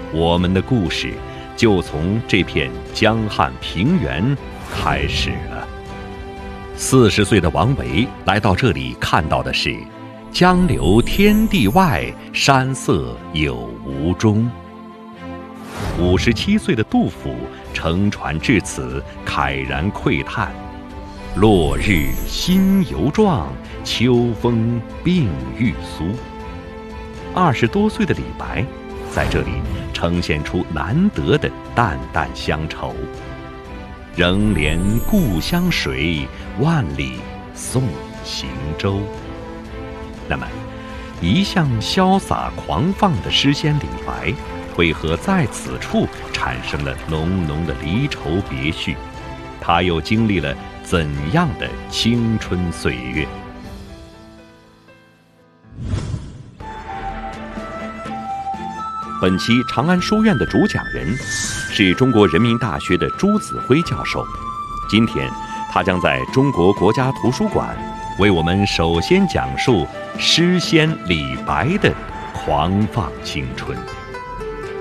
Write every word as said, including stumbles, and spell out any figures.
我们的故事就从这片江汉平原开始了。四十岁的王维来到这里，看到的是江流天地外，山色有无中。五十七岁的杜甫乘船至此，慨然喟叹：落日新犹壮，秋风病欲苏。二十多岁的李白在这里呈现出难得的淡淡乡愁：仍怜故乡水，万里送行舟。那么，一向潇洒狂放的诗仙李白，为何在此处产生了浓浓的离愁别绪？他又经历了怎样的青春岁月？本期长安书院的主讲人是中国人民大学的朱子辉教授。今天，他将在中国国家图书馆为我们首先讲述诗仙李白的狂放青春。